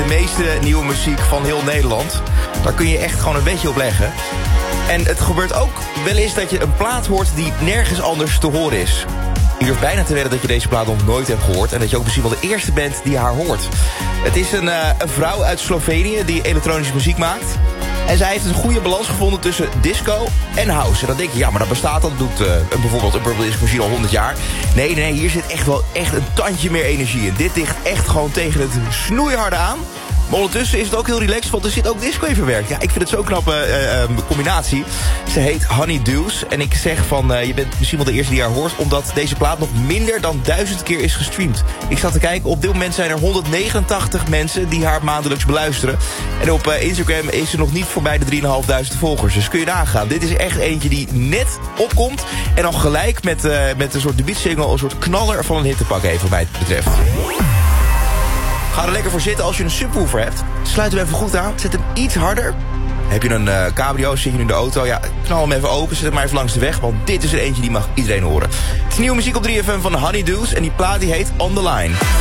meeste nieuwe muziek van heel Nederland. Daar kun je echt gewoon een beetje op leggen. En het gebeurt ook wel eens dat je een plaat hoort die nergens anders te horen is. Je durft bijna te wedden dat je deze plaat nog nooit hebt gehoord. En dat je ook misschien wel de eerste bent die haar hoort. Het is een vrouw uit Slovenië die elektronische muziek maakt. En zij heeft een goede balans gevonden tussen disco en house. En dan denk je, ja, maar dat bestaat al. Dat doet bijvoorbeeld een Purple Disco Machine al 100 jaar. Nee, hier zit echt wel een tandje meer energie in. Dit ligt echt gewoon tegen het snoeiharde aan. Maar ondertussen is het ook heel relaxed, want er zit ook disco in verwerkt. Ja, ik vind het zo'n knappe combinatie. Ze heet Honey Dews. En ik zeg van, je bent misschien wel de eerste die haar hoort, omdat deze plaat nog minder dan 1000 keer is gestreamd. Ik zat te kijken, op dit moment zijn er 189 mensen die haar maandelijks beluisteren. En op Instagram is ze nog niet voorbij de 3500 volgers. Dus kun je nagaan. Dit is echt eentje die net opkomt. En dan gelijk met een soort debuutsingle, een soort knaller van een hit te pakken heeft, wat mij het betreft. Ga er lekker voor zitten als je een subwoofer hebt. Sluit hem even goed aan. Zet hem iets harder. Heb je een cabrio, zit je nu in de auto. Ja, knal hem even open, zet hem maar even langs de weg. Want dit is er eentje die mag iedereen horen. Het is nieuwe muziek op 3FM van Honey Dews. En die plaat die heet On The Line.